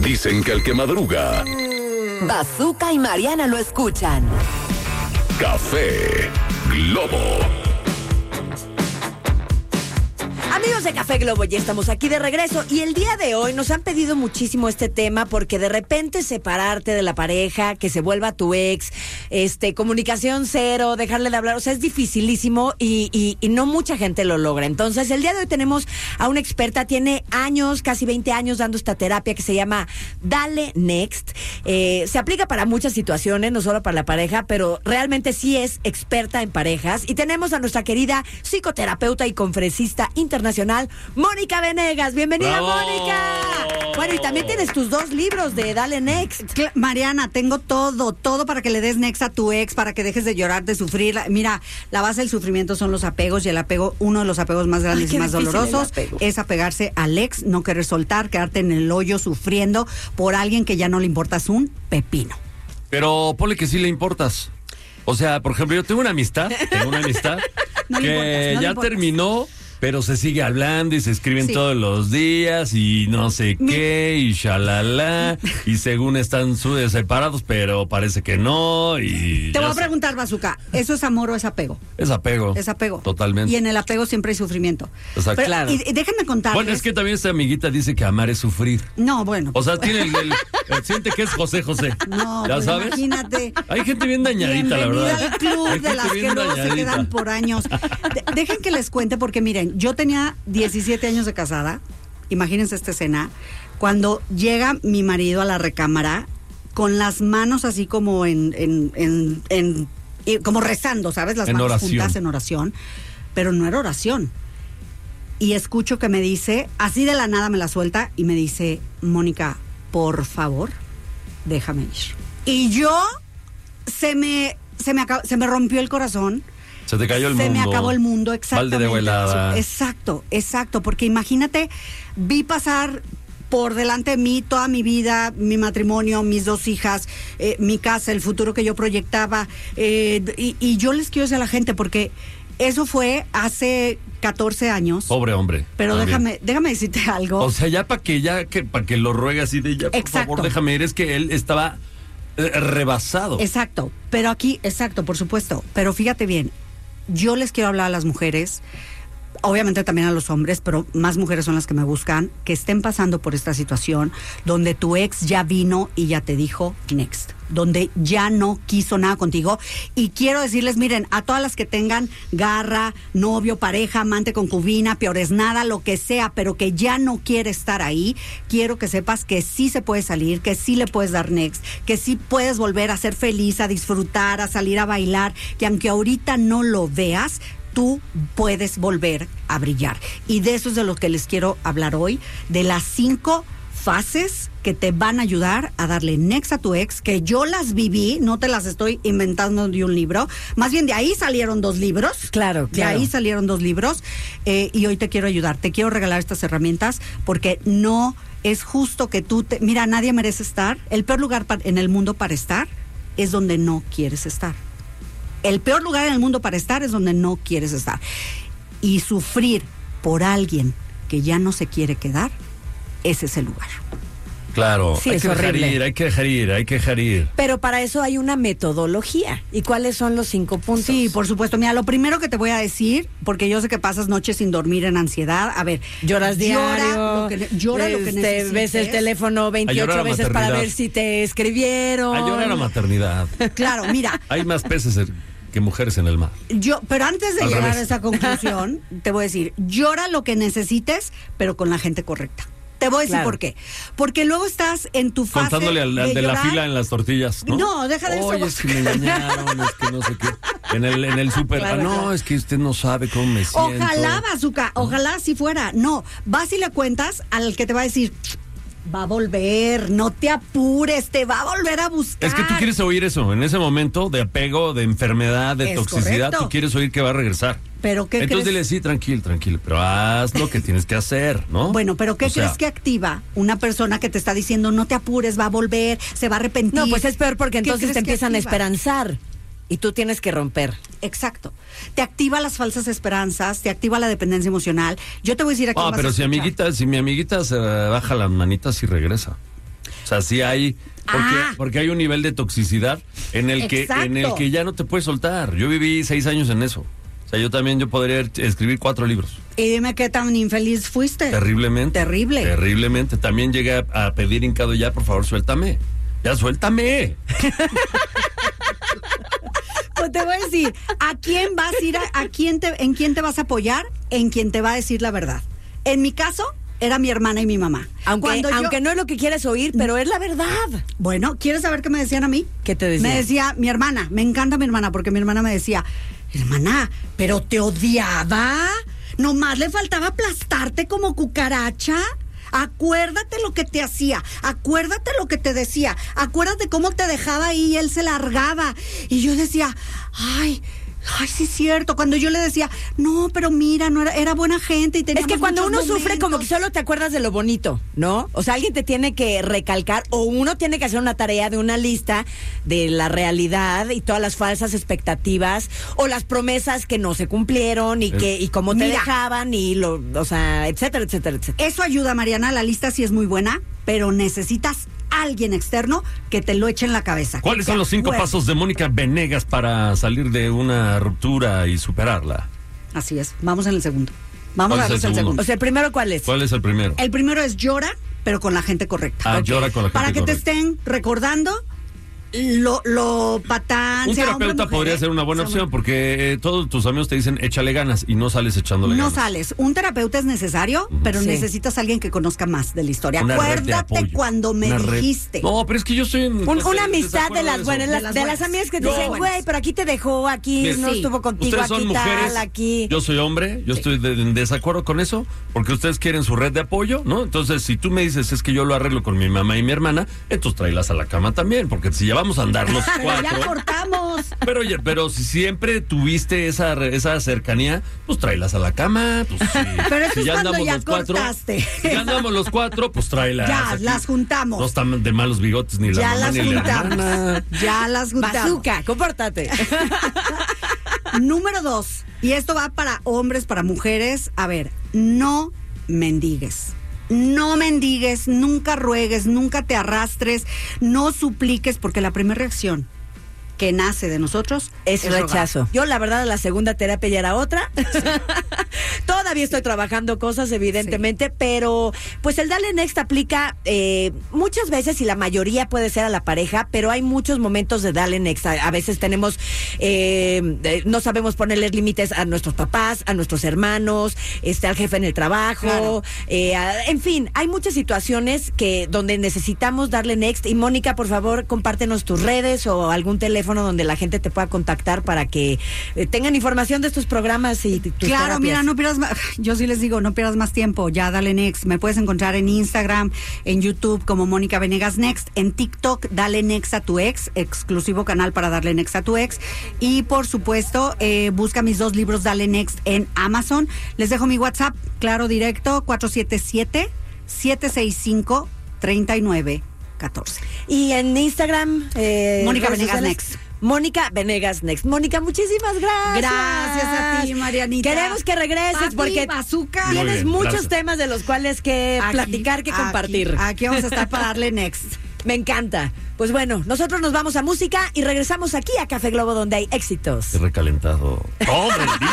Dicen que el que madruga... Bazooka y Mariana lo escuchan. Café Globo. Amigos de Café Globo, ya estamos aquí de regreso y el día de hoy nos han pedido muchísimo este tema porque de repente separarte de la pareja, que se vuelva tu ex, comunicación cero, dejarle de hablar, o sea, es dificilísimo y no mucha gente lo logra. Entonces, el día de hoy tenemos a una experta, tiene años, casi 20 años dando esta terapia que se llama Dale Next. Se aplica para muchas situaciones, no solo para la pareja, pero realmente sí es experta en parejas. Y tenemos a nuestra querida psicoterapeuta y conferencista internacional, Mónica Venegas. Bienvenida, ¡Bravo! Mónica. Bueno, y también tienes tus 2 libros de Dale Next. Mariana, tengo todo para que le des next a tu ex, para que dejes de llorar, de sufrir. Mira, la base del sufrimiento son los apegos y el apego, uno de los apegos más grandes y más dolorosos es apegarse al ex, no querer soltar, quedarte en el hoyo sufriendo por alguien que ya no le importas un pepino. Pero ponle que sí le importas. O sea, por ejemplo, yo tengo una amistad No le que importas, no ya le importas. terminó, pero se sigue hablando y se escriben Sí. todos los días y no sé qué y shalala y según están separados, pero parece que no y Te voy a sé. preguntar, Bazooka, ¿eso es amor o es apego? Es apego. Es apego. Totalmente. Y en el apego siempre hay sufrimiento. Exacto. Pero, Claro. y déjenme contarles. Bueno, es que también esta amiguita dice que amar es sufrir. No, bueno. O sea, tiene siente que es José. No, ¿Ya pues sabes? imagínate. Hay gente bien dañadita, la Bienvenida verdad. al club Hay de gente las que bien luego se dañadita. quedan por años. Dejen que les cuente porque miren, yo tenía 17 años de casada. Imagínense esta escena. Cuando llega mi marido a la recámara con las manos así como como rezando, ¿sabes? Las En manos oración. juntas en oración. Pero no era oración. Y escucho que me dice, así de la nada me la suelta y me dice, Mónica, por favor, déjame ir. Y yo se me rompió el corazón. Se te cayó el mundo. Se me acabó el mundo, exactamente. Balde de helada. Exacto, porque imagínate, vi pasar por delante de mí toda mi vida, mi matrimonio, mis 2 hijas, mi casa, el futuro que yo proyectaba, y yo les quiero decir a la gente, porque eso fue hace 14 años. Pobre hombre. Pero también. déjame decirte algo. O sea, ya para que lo ruegue así de ya, por Exacto. favor, déjame ir. Es que él estaba rebasado. Exacto, pero aquí, por supuesto. Pero fíjate bien, yo les quiero hablar a las mujeres, obviamente también a los hombres, pero más mujeres son las que me buscan, que estén pasando por esta situación donde tu ex ya vino y ya te dijo next, donde ya no quiso nada contigo. Y quiero decirles, miren, a todas las que tengan garra, novio, pareja, amante, concubina, peores nada, lo que sea, pero que ya no quiere estar ahí, quiero que sepas que sí se puede salir, que sí le puedes dar next, que sí puedes volver a ser feliz, a disfrutar, a salir a bailar, que aunque ahorita no lo veas, tú puedes volver a brillar. Y de eso es de lo que les quiero hablar hoy, de las 5 fases que te van a ayudar a darle next a tu ex, que yo las viví, no te las estoy inventando de un libro, más bien de ahí salieron 2 libros. Claro. De ahí salieron 2 libros, y hoy te quiero ayudar, te quiero regalar estas herramientas, porque no es justo que mira, nadie merece estar, el peor lugar en el mundo para estar es donde no quieres estar. El peor lugar en el mundo para estar es donde no quieres estar. Y sufrir por alguien que ya no se quiere quedar, ese es el lugar. Claro, Sí, hay es que dejar horrible. ir, hay que dejar ir. Pero para eso hay una metodología. ¿Y cuáles son los 5 puntos? Sí, por supuesto. Mira, lo primero que te voy a decir, porque yo sé que pasas noches sin dormir en ansiedad. A ver, Lloras diario. Llora lo que necesites. Ves el teléfono A 28 llorar a veces para maternidad. ver si te escribieron. A llorar a maternidad. Claro, mira, Hay más peces que mujeres en el mar. pero antes de Al llegar revés. a esa conclusión, te voy a decir, llora lo que necesites, pero con la gente correcta. Te voy a decir Claro. por qué. Porque luego estás en tu fase Contándole al de la llorar. fila en las tortillas, ¿no? No, deja de eso. Oye, es que me engañaron, es que no sé qué. En el súper. Claro, no, claro. es que usted no sabe cómo me siento. Ojalá, Bazooka, ojalá si fuera. No, vas y le cuentas al que te va a decir, va a volver, no te apures, te va a volver a buscar. Es que tú quieres oír eso, en ese momento de apego, de enfermedad, de Es toxicidad, correcto. tú quieres oír que va a regresar. Pero ¿qué Entonces crees? dile, sí, tranquilo, pero haz lo que tienes que hacer, ¿no? Bueno, pero ¿qué O sea, crees que activa una persona que te está diciendo no te apures, va a volver, se va a arrepentir? No, pues es peor porque ¿Qué entonces crees te que empiezan a activa? esperanzar. Y tú tienes que romper. Exacto. Te activa las falsas esperanzas, te activa la dependencia emocional. Yo te voy a decir aquí. pero si mi amiguita se baja las manitas y regresa. O sea, sí hay, porque hay un nivel de toxicidad en el que ya no te puedes soltar. Yo viví 6 años en eso. O sea, yo podría escribir 4 libros. Y dime qué tan infeliz fuiste. Terriblemente. Terriblemente. También llegué a pedir hincado, ya, por favor, suéltame. Ya, suéltame. Pues te voy a decir, ¿a quién vas a ir? ¿En quién te vas a apoyar? En quien te va a decir la verdad. En mi caso, era mi hermana y mi mamá. Aunque no es lo que quieres oír, pero es la verdad. Bueno, ¿quieres saber qué me decían a mí? ¿Qué te decían? Me decía mi hermana, me encanta mi hermana, porque mi hermana me decía, hermana, ¿pero te odiaba? ¿Nomás le faltaba aplastarte como cucaracha? Acuérdate lo que te hacía, acuérdate lo que te decía, acuérdate cómo te dejaba ahí y él se largaba. Y yo decía, ay, sí es cierto. Cuando yo le decía, no, pero mira, no era buena gente y teníamos Es que cuando uno muchos sufre, momentos. como que solo te acuerdas de lo bonito, ¿no? O sea, alguien te tiene que recalcar o uno tiene que hacer una tarea de una lista de la realidad y todas las falsas expectativas o las promesas que no se cumplieron y cómo te Mira. dejaban o sea, etcétera, etcétera, etcétera. Eso ayuda, Mariana, la lista sí es muy buena, pero necesitas alguien externo que te lo eche en la cabeza. ¿Cuáles son los 5 pasos de Mónica Venegas para salir de una ruptura y superarla? Así es, vamos en el segundo. Vamos a ¿Cuál es darnos el el segundo? segundo. O sea, ¿el primero cuál es? ¿Cuál es el primero? El primero es llora, pero con la gente correcta. Llora con la gente Para que correcta. te estén recordando lo patán. Un sea hombre o terapeuta mujer, podría ser una buena sea opción porque todos tus amigos te dicen échale ganas y no sales echándole No ganas. sales. Un terapeuta es necesario, pero Sí. necesitas a alguien que conozca más de la historia. Una red de Acuérdate apoyo. cuando me Una red. dijiste. No, pero es que yo estoy en Una amistad de desacuerdo las eso. buenas, De de las las buenas. amigas que te No. dicen, güey, pero aquí te dejó, aquí Mira, no sí. estuvo contigo, Ustedes son aquí mujeres, tal, aquí. yo soy hombre, yo estoy en desacuerdo con eso, porque ustedes quieren su red de apoyo, ¿no? Entonces, si tú me dices, es que yo lo arreglo con mi mamá y mi hermana, entonces tráelas a la cama también, porque si ya vamos a andar los Pero ya 4, cortamos. pero si siempre tuviste esa cercanía, pues tráelas a la cama, pues sí. Pero eso Si es cuando andamos ya los 4, cortaste. si ya andamos los 4, pues tráelas. Ya, aquí. las juntamos. No están de malos bigotes ni la Ya mamá las ni la juntamos. hermana. Ya las juntamos. Bazooka, compórtate. Número 2, y esto va para hombres, para mujeres. A ver, no mendigues. No mendigues, nunca ruegues, nunca te arrastres, no supliques, porque la primera reacción que nace de nosotros Es rogar. rechazo. Yo, la verdad, la segunda terapia ya era otra. Todavía estoy trabajando cosas, evidentemente, pero pues el Dale Next aplica muchas veces y la mayoría puede ser a la pareja, pero hay muchos momentos de Dale Next. A veces tenemos, no sabemos ponerles límites a nuestros papás, a nuestros hermanos, al jefe en el trabajo, en fin, hay muchas situaciones donde necesitamos darle Next. Y Mónica, por favor, compártenos tus redes o algún teléfono donde la gente te pueda contactar para que tengan información de estos programas y tus Claro, terapias. mira, no pierdas más, yo sí les digo, no pierdas más tiempo, ya dale Next. Me puedes encontrar en Instagram, en YouTube como Mónica Venegas Next, en TikTok dale Next a tu ex, exclusivo canal para darle Next a tu ex, y por supuesto busca mis 2 libros Dale Next en Amazon. Les dejo mi WhatsApp, claro, directo, 477-765-3914. Y en Instagram, Mónica redes Venegas sociales, Next. Mónica Venegas Next. Mónica, muchísimas gracias. Gracias a ti, Marianita. Queremos que regreses Papi, porque bazooka. Muy tienes bien, muchos gracias. temas de los cuales que platicar, que compartir. Aquí vamos a estar para darle Next. Me encanta. Pues bueno, nosotros nos vamos a música y regresamos aquí a Café Globo donde hay éxitos. Recalentado. ¡Hombre!